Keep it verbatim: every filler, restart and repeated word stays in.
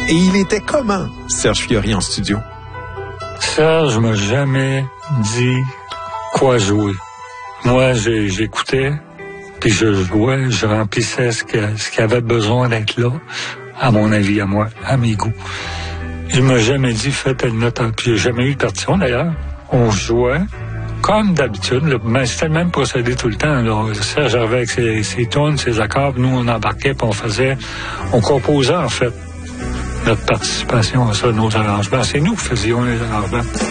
Et il était comment, Serge Fiori, en studio? Serge m'a jamais dit quoi jouer. Moi, j'ai, j'écoutais, puis je jouais, je remplissais ce, que, ce qui avait besoin d'être là, à mon avis, à moi, à mes goûts. Il m'a jamais dit, fais telle note, puis j'ai jamais eu de partition, d'ailleurs. On jouait, comme d'habitude, là, mais c'était le même procédé tout le temps. Là. Serge arrivait avec ses, ses tunes, ses accords, puis nous, on embarquait, puis on faisait, on composait, en fait, notre participation à ça, nos arrangements. C'est nous qui faisions les arrangements.